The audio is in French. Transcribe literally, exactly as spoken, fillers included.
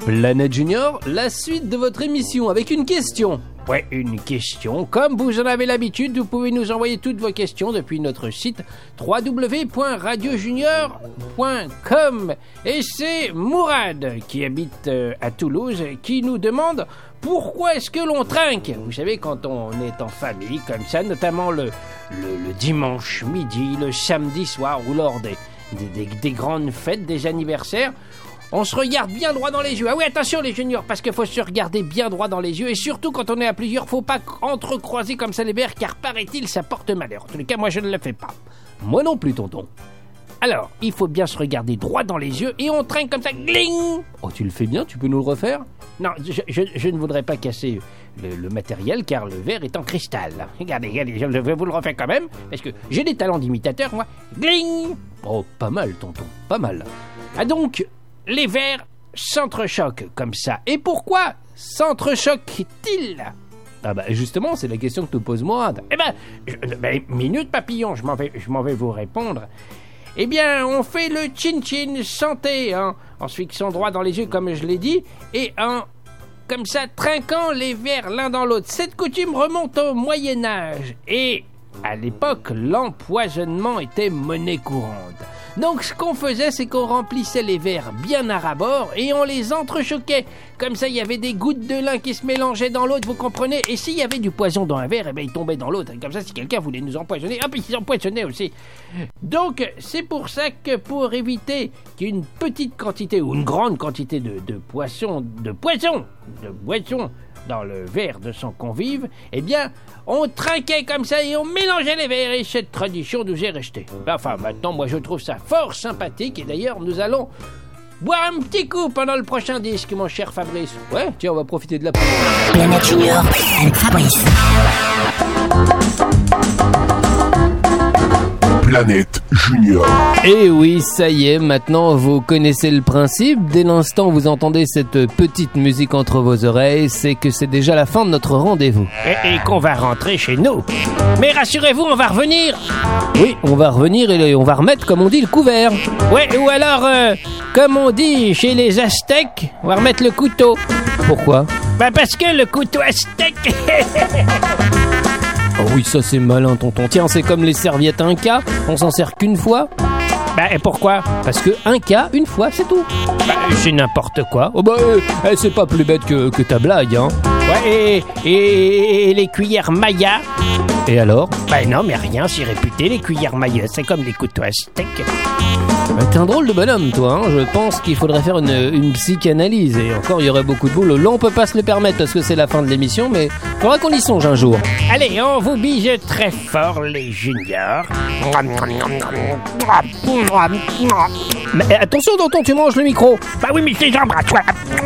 Planète Junior, la suite de votre émission avec une question. Ouais, une question. Comme vous en avez l'habitude, vous pouvez nous envoyer toutes vos questions depuis notre site w w w point radio junior point com. Et c'est Mourad, qui habite euh, à Toulouse, qui nous demande pourquoi est-ce que l'on trinque. Vous savez, quand on est en famille, comme ça, notamment le, le, le dimanche midi, le samedi soir, ou lors des, des, des, des grandes fêtes, des anniversaires, on se regarde bien droit dans les yeux. Ah oui, attention les juniors, parce qu'il faut se regarder bien droit dans les yeux. Et surtout, quand on est à plusieurs, faut pas entrecroiser comme ça les verres, car paraît-il, ça porte malheur. En tous les cas, moi, je ne le fais pas. Moi non plus, tonton. Alors, il faut bien se regarder droit dans les yeux et on trinque comme ça. Gling! Oh, tu le fais bien, tu peux nous le refaire? Non, je, je, je ne voudrais pas casser le, le matériel, car le verre est en cristal. Regardez, regardez, je vais vous le refaire quand même, parce que j'ai des talents d'imitateur, moi. Gling! Oh, pas mal, tonton, pas mal. Ah donc... les verres s'entrechoquent comme ça. Et pourquoi s'entrechoquent-ils? Ah bah justement, c'est la question que te pose Mourad. Eh ben, je, ben minute papillon, je m'en vais, je m'en vais vous répondre. Eh bien, on fait le chin-chin santé, hein, en se fixant droit dans les yeux comme je l'ai dit, et en, comme ça, trinquant les verres l'un dans l'autre. Cette coutume remonte au Moyen-Âge, et à l'époque, l'empoisonnement était monnaie courante. Donc ce qu'on faisait, c'est qu'on remplissait les verres bien à ras-bord et on les entrechoquait. Comme ça, il y avait des gouttes de lin qui se mélangeaient dans l'autre, vous comprenez? Et s'il y avait du poison dans un verre, eh ben, il tombait dans l'autre. Comme ça, si quelqu'un voulait nous empoisonner, hop, ils empoisonnaient aussi. Donc, c'est pour ça que pour éviter qu'une petite quantité ou une grande quantité de, de poisson, de poison, de boisson dans le verre de son convive, eh bien, on trinquait comme ça et on mélangeait les verres et cette tradition nous est restée. Enfin, maintenant, moi, je trouve ça fort sympathique et d'ailleurs, nous allons boire un petit coup pendant le prochain disque, mon cher Fabrice. Ouais, tiens, on va profiter de la... Planète Junior avec Fabrice. Planète Junior. Et oui, ça y est, maintenant vous connaissez le principe. Dès l'instant où vous entendez cette petite musique entre vos oreilles, c'est que c'est déjà la fin de notre rendez-vous. Et, et qu'on va rentrer chez nous. Mais rassurez-vous, on va revenir. Oui, on va revenir et on va remettre, comme on dit, le couvert. Ouais, ou alors, euh, comme on dit chez les Aztèques, on va remettre le couteau. Pourquoi? Bah parce que le couteau aztèque... Oh oui, ça c'est malin, tonton. Tiens, c'est comme les serviettes Inca, on s'en sert qu'une fois. Bah, et pourquoi? Parce que un cas, une fois, c'est tout. Bah, c'est n'importe quoi. Oh bah, eh, c'est pas plus bête que, que ta blague, hein. Ouais, et, et, et les cuillères Maya? Et alors? Bah non, mais rien, c'est réputé, les cuillères Maya, c'est comme les couteaux aztèques. Bah, t'es un drôle de bonhomme, toi, hein. Je pense qu'il faudrait faire une, une psychanalyse. Et encore, il y aurait beaucoup de boulot. Là, on peut pas se le permettre parce que c'est la fin de l'émission, mais faudra qu'on y songe un jour. Allez, on vous bise très fort, les juniors. Mais attention, tonton, tu manges le micro. Bah oui, mais je les embrasse, voilà.